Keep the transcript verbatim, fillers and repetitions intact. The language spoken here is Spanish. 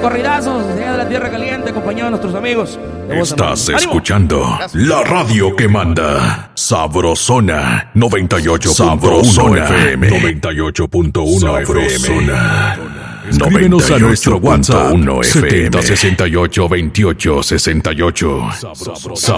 corridazos de la Tierra Caliente, acompañado de nuestros amigos. Estás escuchando la radio que manda. Sabrosona noventa y ocho punto uno F M. noventa y ocho punto uno F M. Escríbenos a nuestro WhatsApp setenta sesenta y ocho veintiocho sesenta y ocho.